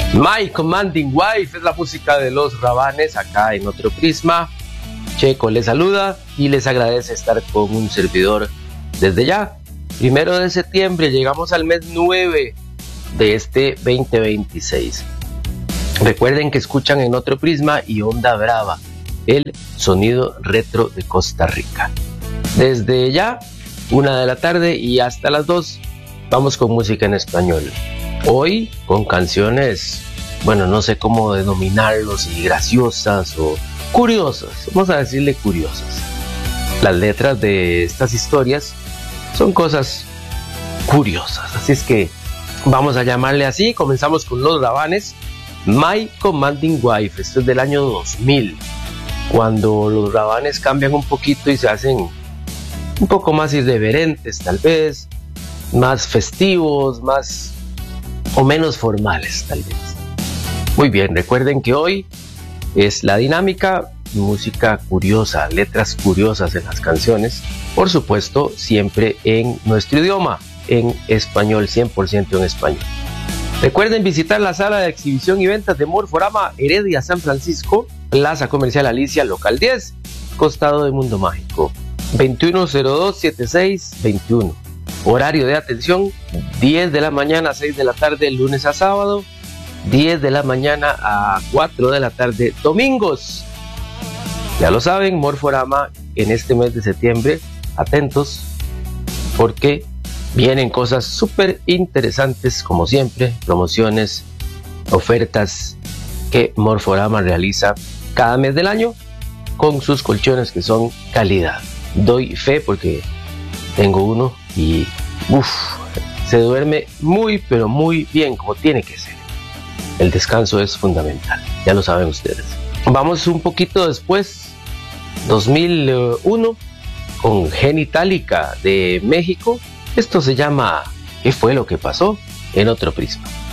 My Commanding Wife es la música de Los Rabanes acá en Otro Prisma. Checo les saluda y les agradece estar con un servidor desde ya. 1 de septiembre, llegamos al mes 9 de este 2026. Recuerden que escuchan en Otro Prisma y Onda Brava, el sonido retro de Costa Rica. Desde ya, 1 de la tarde y hasta las 2, vamos con música en español. Hoy con canciones, bueno, no sé cómo denominarlos, si graciosas o curiosas, vamos a decirle curiosas. Las letras de estas historias son cosas curiosas, así es que vamos a llamarle así. Comenzamos con Los Rabanes, My Commanding Wife. Esto es del año 2000, cuando los Rabanes cambian un poquito y se hacen un poco más irreverentes, tal vez más festivos, más o menos formales, tal vez. Muy bien, recuerden que hoy es la dinámica, música curiosa, letras curiosas en las canciones, por supuesto siempre en nuestro idioma, en español, 100% en español. Recuerden visitar la sala de exhibición y ventas de Morforama Heredia San Francisco, Plaza Comercial Alicia, local 10, costado de Mundo Mágico, 2102-7621. Horario de atención, 10 de la mañana a 6 de la tarde, lunes a sábado, 10 de la mañana a 4 de la tarde, domingos. Ya lo saben, Morforama en este mes de septiembre, atentos, porque vienen cosas súper interesantes, como siempre, promociones, ofertas que Morforama realiza cada mes del año con sus colchones que son calidad. Doy fe porque tengo uno y se duerme muy pero muy bien, como tiene que ser. El descanso es fundamental, ya lo saben ustedes. Vamos un poquito después, 2001, con Genitalica de México. Esto se llama ¿Qué fue lo que pasó? En Otro Prisma.